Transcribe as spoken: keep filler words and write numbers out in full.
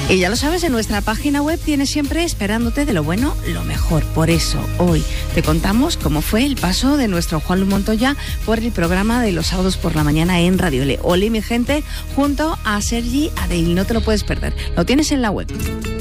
Y ya lo sabes, en nuestra página web tienes siempre esperándote de lo bueno, lo mejor. Por eso, hoy te contamos cómo fue el paso de nuestro Juan Luis Montoya por el programa de los sábados por la mañana en Radio L. Oli, mi gente, junto a Sergi Adell. No te lo puedes perder. Lo tienes en la web.